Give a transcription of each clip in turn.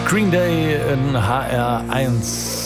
Green Day in HR1.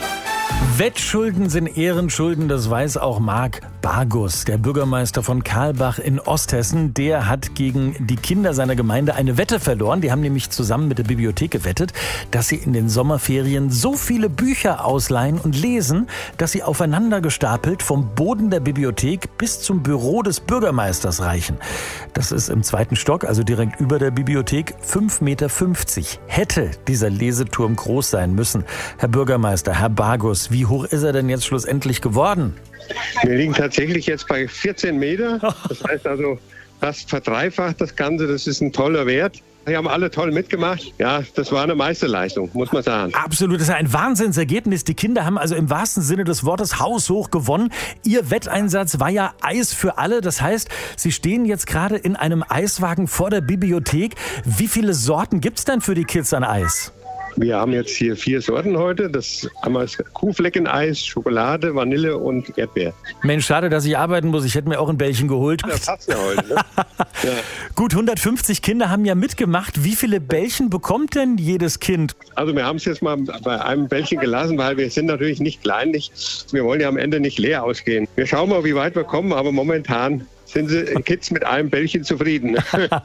Wettschulden sind Ehrenschulden, das weiß auch Marc Bargus, der Bürgermeister von Karlbach in Osthessen. Der hat gegen die Kinder seiner Gemeinde eine Wette verloren. Die haben nämlich zusammen mit der Bibliothek gewettet, dass sie in den Sommerferien so viele Bücher ausleihen und lesen, dass sie aufeinander gestapelt vom Boden der Bibliothek bis zum Büro des Bürgermeisters reichen. Das ist im 2. Stock, also direkt über der Bibliothek, 5,50 Meter. Hätte dieser Leseturm groß sein müssen. Herr Bürgermeister, Herr Bargus, wie hoch ist er denn jetzt schlussendlich geworden? Wir liegen tatsächlich jetzt bei 14 Meter. Das heißt also fast verdreifacht das Ganze. Das ist ein toller Wert. Die haben alle toll mitgemacht. Ja, das war eine Meisterleistung, muss man sagen. Absolut, das ist ein Wahnsinnsergebnis. Die Kinder haben also im wahrsten Sinne des Wortes haushoch gewonnen. Ihr Wetteinsatz war ja Eis für alle. Das heißt, Sie stehen jetzt gerade in einem Eiswagen vor der Bibliothek. Wie viele Sorten gibt's denn für die Kids an Eis? Wir haben jetzt hier 4 Sorten heute. Das einmal Kuhfleckeneis, Schokolade, Vanille und Erdbeer. Mensch, schade, dass ich arbeiten muss. Ich hätte mir auch ein Bällchen geholt. Das passt ja heute, ne? Ja. Gut, 150 Kinder haben ja mitgemacht. Wie viele Bällchen bekommt denn jedes Kind? Also wir haben es jetzt mal bei einem Bällchen gelassen, weil wir sind natürlich nicht kleinlich. Wir wollen ja am Ende nicht leer ausgehen. Wir schauen mal, wie weit wir kommen, aber momentan sind die Kids mit einem Bällchen zufrieden.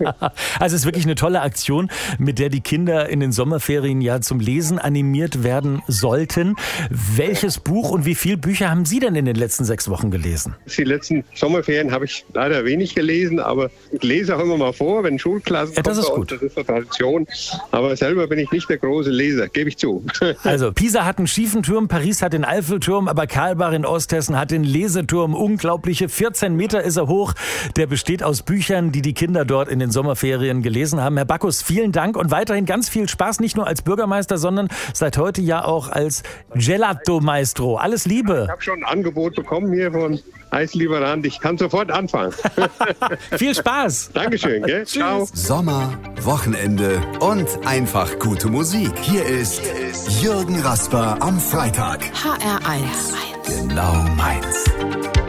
Also es ist wirklich eine tolle Aktion, mit der die Kinder in den Sommerferien ja zum Lesen animiert werden sollten. Welches Buch und wie viele Bücher haben Sie denn in den letzten 6 Wochen gelesen? Die letzten Sommerferien habe ich leider wenig gelesen, aber ich lese auch immer mal vor, wenn Schulklassen kommen. Das ist gut. Das ist eine Tradition. Aber selber bin ich nicht der große Leser, gebe ich zu. Also Pisa hat einen schiefen Turm, Paris hat den Eiffelturm, aber Karlbach in Osthessen hat den Leseturm. Unglaubliche 14 Meter ist er hoch. Der besteht aus Büchern, die die Kinder dort in den Sommerferien gelesen haben. Herr Bargus, vielen Dank und weiterhin ganz viel Spaß, nicht nur als Bürgermeister, sondern seit heute ja auch als Gelato-Maestro. Alles Liebe. Ich habe schon ein Angebot bekommen hier von Eislieferant. Ich kann sofort anfangen. Viel Spaß. Dankeschön. Gell? Ciao. Sommer, Wochenende und einfach gute Musik. Hier ist Jürgen Rasper am Freitag. HR1. Genau meins.